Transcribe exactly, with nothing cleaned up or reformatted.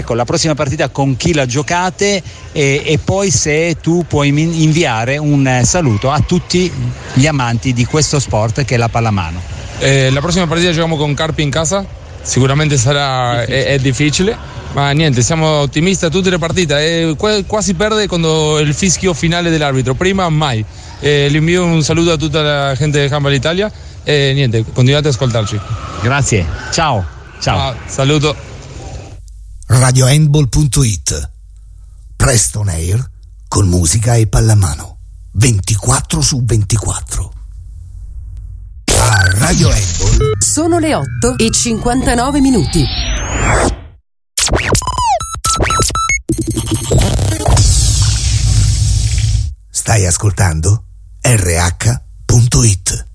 ecco, la prossima partita con chi la giocate e, e poi se tu puoi inviare un saluto a tutti gli amanti di questo sport che è la pallamano. Eh, la prossima partita giochiamo con Carpi in casa, sicuramente sarà difficile. È, è difficile, ma niente, siamo ottimisti a tutte le partite, eh, quasi perde quando il fischio finale dell'arbitro, prima mai. Eh, le invio un saluto a tutta la gente del Handball Italia e niente, continuate a ascoltarci. Grazie, ciao. Ciao. Ah, saluto. radio handball punto it. Presto on air con musica e pallamano ventiquattro su ventiquattro. A Radio Handball sono le otto e cinquantanove minuti. Stai ascoltando R H punto it.